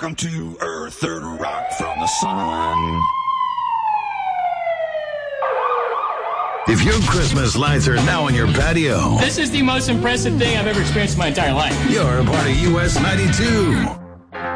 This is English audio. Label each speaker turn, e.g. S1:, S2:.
S1: Welcome to Earth, third rock from the sun.
S2: If your Christmas lights are now on your patio,
S3: this is the most impressive thing I've ever experienced in my entire life.
S2: You're a part of US 92.